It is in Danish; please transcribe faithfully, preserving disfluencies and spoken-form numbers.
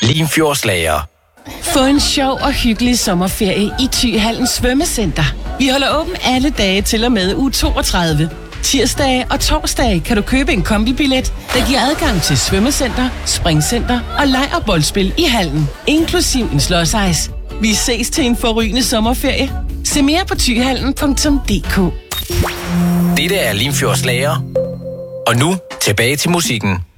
Limfjordslager. Få en sjov og hyggelig sommerferie i Thyhallen Svømmecenter. Vi holder åben alle dage til og med uge toogtredive. Tirsdage og torsdage kan du købe en kombibillet, der giver adgang til svømmecenter, springcenter og leg- og boldspil i hallen, inklusiv en slåsejs. Vi ses til en forrygende sommerferie. Se mere på thyhallen punktum d k. Dette er Limfjordslager. Og nu tilbage til musikken.